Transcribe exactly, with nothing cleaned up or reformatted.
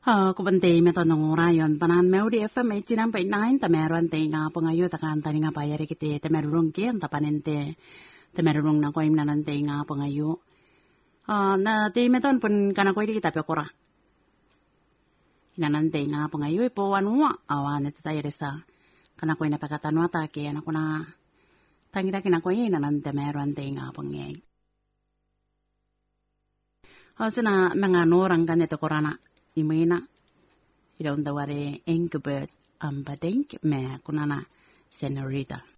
Ha, ko bante me to nong rayon panan meudi F M eighty-nine point nine ta meron te nga pangayo ta kan tani nga payari kite te merurong ke ta panente te merurong na ko imna nante nga pangayo. Ah na te meton pun kana ko di kita pekora. Ina nante nga pangayo ipo wanua awan te tayere sa kana ko ina pakatan wata ke ana ko na tangira kina ko ina nante meron te nga pangay. Hasana mga norang ganito korana imena ila unda ware Engelbert Ambadink me kunana senorita.